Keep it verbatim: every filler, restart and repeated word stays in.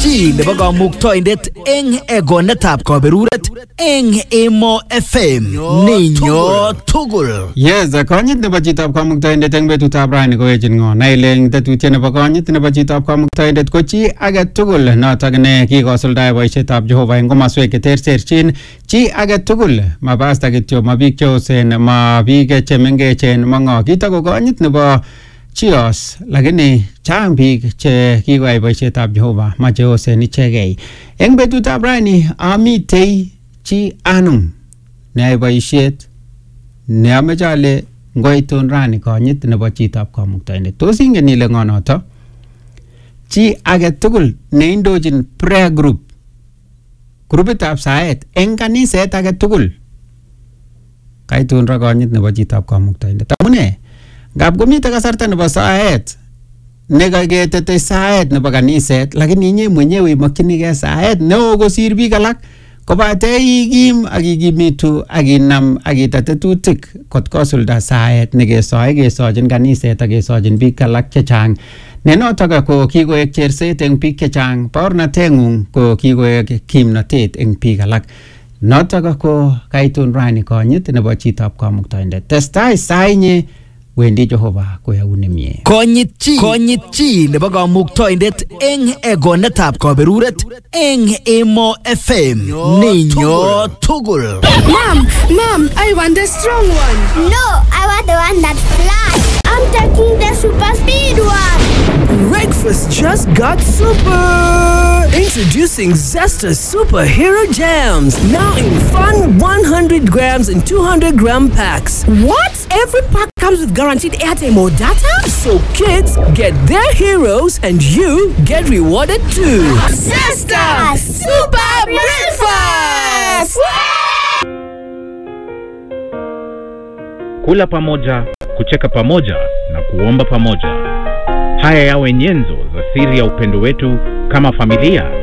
chi nebo kamuktoindet eng egonetab kaberuret eng Emo F M ninyo tugul. Yes, konyit nebo chitab kamuktoindet eng betutab rani koechin ngo. Naileng tetutiet nebo konyit nebo chitab kamuktoindet ko chi age tugul notok ne kikosuldae boisietab Jehova eng komaswek che terterchin. Chi age tugul, ma pasta kityo, ma biik che osen, ma biik che mengechen, ma ngo. Kito ko konyit nebo Chios, lakini chang biik che kikoyai boisietab Jehova ma che osen ichegei. Eng betutab rani amitei chi anum neyoe boisiet ne ameche ale ngoitun rani konyit nebo chitab kamuktoindet. Tos ingen ile ngo noto? Chi age tugul ne indochin prayer group, grupitab saet eng kaniset age tugul, kaitun ra konyit nebo chitab kamuktoindet. Amune? Ngap komite kasarta nebo saet ne kaketete saet nebo kaniset, lakini inye mwenyewe imakchinigei saet neo kosir biik alak, kobate ikim ak ikimitu ak inam ak itet tetutik kot kosulda saet nekesoe kesochin kaniset ak kesochin biik alak chechang. Ne notok ko kikoek cherset eng biik chechang, baornateng'ung ko kikoek kimnatet eng biik alak. Notok ko kaitun rani konyit nebo chitab kamuktoindet. Testai sainye wendi Jehova koyaun nemie. Konyit chi, konyit chi nebo kamuktoindet eng egonetab kaberuret eng Emo F M ninyo tugul. Mom, Mom, I want the strong one. No, I want the one that flies. I'm taking the super speed one. Breakfast just got super! Introducing Zesta Superhero Jams. Now in fun one hundred grams and two hundred gram packs. What? Every pack comes with guaranteed airtime or data? So kids get their heroes and you get rewarded too. Zesta Super Breakfast! Kula pamoja, kucheka pamoja na kuomba pamoja. Haya yawe nyenzo za siri ya upendo wetu kama familia.